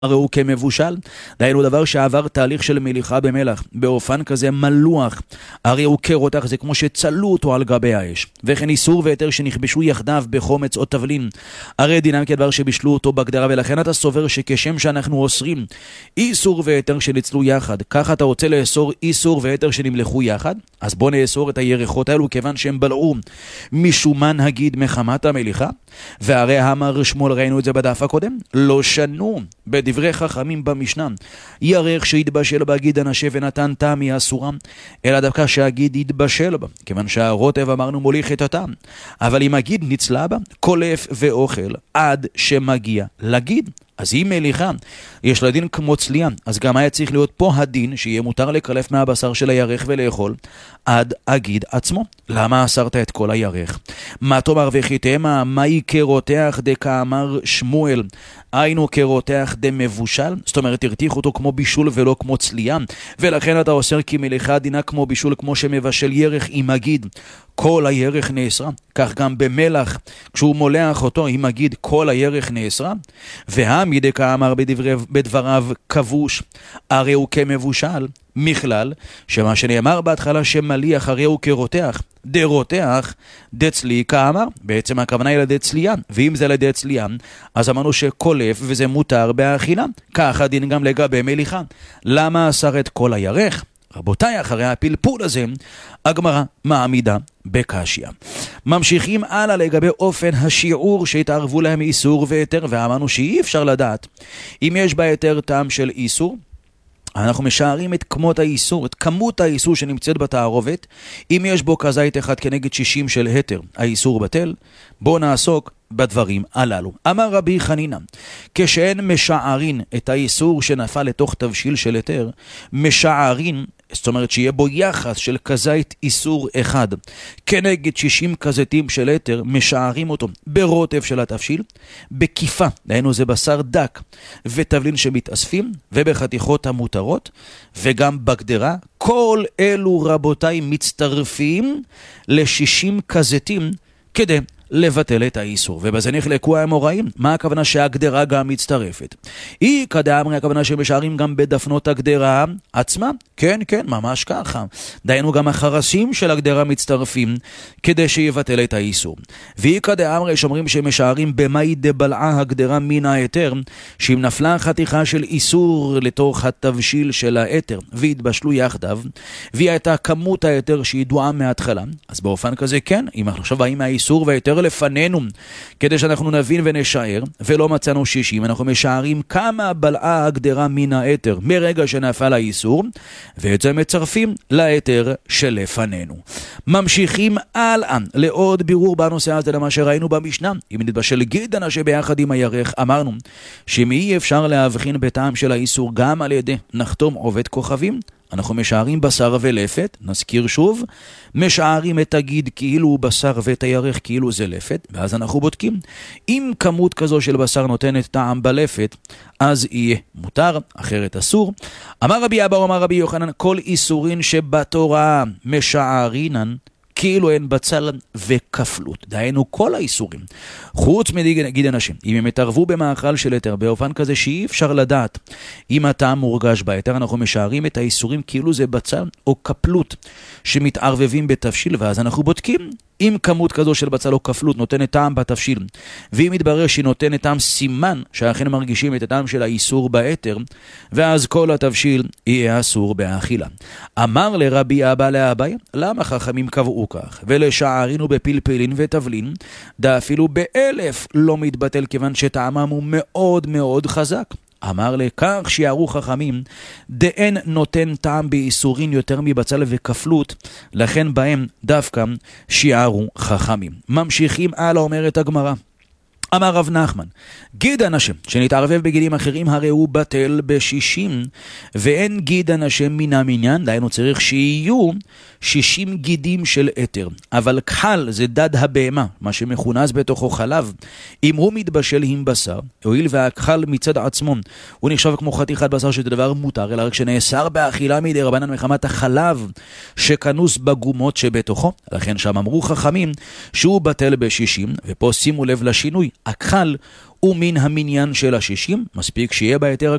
הרי הוא כמבושל, דהיינו דבר שעבר תהליך של מליחה במלח, באופן כזה מלוח, הרי הוא כרותח, זה כמו שצלו אותו על גבי האש, וכן איסור והיתר שנכבשו יחדיו בחומץ או תבלין, הרי דינם כדבר שבישלו אותו בגדרה, ולכן אתה סובר שכשם שאנחנו אוסרים איסור והיתר שנצלו יחד, ככה אתה רוצה לאסור איסור והיתר שנמלחו יחד, אז בוא נאסור את הירחות האלו, כיוון שהם בלעו משומן הגיד מחמת המליחה, והרי אמר שמואל, ראינו את זה בדף הקודם, לא שנו בדברי חכמים במשנה, ירח שהתבשל בהגיד הנשה ונתן טעם היא אסורה, אלא דווקא שהגיד יתבשל בה, כיוון שהרוטב אמרנו מוליך את הטעם, אבל אם הגיד נצלה בה, קולף ואוכל עד שמגיע לגיד, אז היא מליחה, יש לה דין כמו צלייה, אז גם היה צריך להיות פה הדין שיהיה מותר לקלף מהבשר של הירח ולאכול עד הגיד עצמו. למה אסרת את כל הירח? מה תאמר וחיתמה, מהי כרותח דקאמר שמואל? היינו כרותח דמבושל, זאת אומרת הרתיח אותו כמו בישול ולא כמו צלייה, ולכן אתה אוסר כי מליחה דינה כמו בישול, כמו שמבשל ירח עם הגיד כל הירח נאסרה, כך גם במלח כשהוא מולח אותו עם הגיד כל הירח נאסרה, והעמיד כאמר בדבריו כבוש הרי הוא כמבושל, מכלל שמה שנאמר בהתחלה שמליח הרי הוא כרותח, דרותח דצלי כאמר, בעצם הכוונה היא לדצליין, ואם זה לדצליין אז אמרנו שקולף וזה מותר באכילה, כך הדין גם לגבי מליחה. למה אסר את כל הירח? רבותיי, אחרי הפלפול הזה הגמרא מעמידה בקשיא. ממשיכים הלאה לגבי אופן השיעור שהתערבו להם איסור והיתר, ואמרנו שאי אפשר לדעת אם יש בה היתר טעם של איסור, אנחנו משערים את כמות האיסור שנמצאת בתערובת, אם יש בו כזית אחד כנגד 60 של היתר, האיסור בטל. בוא נעסוק בדברים הללו. אמר רבי חנינא, כשאין משערין את האיסור שנפל לתוך תבשיל של היתר, משערין, זאת אומרת שיהיה בו יחס של כזית איסור אחד כנגד 60 כזיתים של היתר, משערים אותו ברוטב של התבשיל, בכיפה, דהיינו זה בשר דק ותבלין שמתאספים, ובחתיכות המותרות, וגם בגדרה. כל אלו רבותיי מצטרפים ל60 כזיתים כדי לבטל את האיסור, ובזה נחלקו האמוראים. מה הכוונה שהגדרה גם מצטרפת? היא כדאמרי, הכוונה שמשערים גם בדפנות הגדרה עצמה, כן, ממש ככה, דהיינו גם החרסים של הגדרה מצטרפים כדי שיבטל את האיסור. והיא כדאמרי שאומרים שמשערים במאי דבלעה הגדרה מן היתר, שאם נפלה חתיכה של איסור לתוך התבשיל של היתר והתבשלו יחדיו, והיא הייתה כמות היתר שידועה מההתחלה, אז באופן כזה כן, אם אנחנו עכשיו באים מהאיסור והיתר לפנינו כדי שאנחנו נבין ונשאר, ולא מצאנו 60, אנחנו משערים כמה בלעה הגדרה מן היתר מרגע שנפל האיסור, ואת זה מצרפים ליתר שלפנינו. ממשיכים הלאה לעוד בירור בנושא הזה למה שראינו במשנה. אם נתבשל גיד הנשה ביחד עם הירח, אמרנו שמאי אפשר להבחין בטעם של האיסור גם על ידי נחתום עובד כוכבים, אנחנו משערים בשר ולפת, נזכיר שוב, משערים את הגיד כאילו הוא בשר ואת הירח כאילו זה לפת, ואז אנחנו בודקים. אם כמות כזו של בשר נותנת טעם בלפת, אז יהיה מותר, אחרת אסור. אמר רבי אבא אמר רבי יוחנן, כל איסורין שבתורה משערינן, כאילו אין בצל וכפלות, דהיינו כל האיסורים, חוץ מגיד אנשים, אם הם התערבו במאכל של היתר, באופן כזה שאי אפשר לדעת אם הטעם מורגש בהיתר, אנחנו משערים את האיסורים כאילו זה בצל או כפלות שמתערבבים בתבשיל, ואז אנחנו בודקים אם כמות כזו של בצל או כפלות נותנת טעם בתבשיל, ואם יתברר שהיא נותנת טעם סימן שאכן מרגישים את הטעם של האיסור בהיתר, ואז כל התבשיל יהיה אסור באכילה. אמר לרבי אבא לאביי, למה חכמים קבעו כך? ולשערינו בפלפלין ותבלין, אפילו ב1000 לא מתבטל, כיוון שטעמם הוא מאוד מאוד חזק. אמר לכך שיערו חכמים, דאין נותן טעם באיסורין יותר מבצל וכפלות, לכן בהם דווקא שיערו חכמים. ממשיכים הלאה, אומרת הגמרא. אמר רב נחמן, גיד הנשה שנתערבב בגידים אחרים הרי הוא בטל ב60, ואין גיד הנשה מן המניין, דהיינו צריך שיהיו 60 גידים של יתר, אבל כחל זה דד הבהמה, מה שמכונס בתוכו חלב, אם הוא מתבשל עם בשר, הואיל והכחל מצד עצמו הוא נחשב כמו חתיכת בשר שזה דבר מותר, אלא רק שנאסר באכילה מדי רבנן מחמת החלב שכנוס בגומות שבתוכו, לכן שם אמרו חכמים שהוא בטל ב60, ופה שימו לב לשינוי, הכחל הוא מן המניין של ה-60, מספיק שיהיה בהיתר